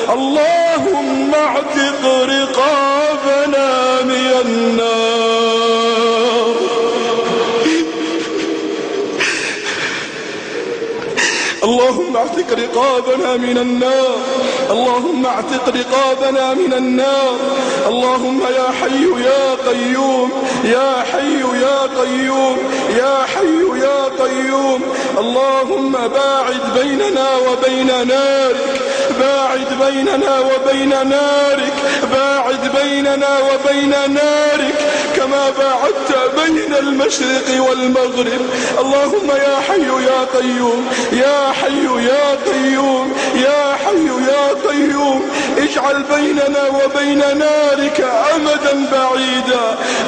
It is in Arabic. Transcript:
اللهم اعتق رقابنا من النار. اللهم اعتق رقابنا من النار. اللهم اعتق رقابنا من النار. اللهم يا حي يا قيوم، يا حي يا قيوم، يا حي يا قيوم. اللهم باعد بيننا وبين نارك، باعد بيننا وبين نارك، باعد بيننا وبين نارك كما باعدت بين المشرق والمغرب. اللهم يا حي يا قيوم، يا حي يا قيوم، يا حي يا قيوم، اجعل بيننا وبين نارك أمدا بعيدا.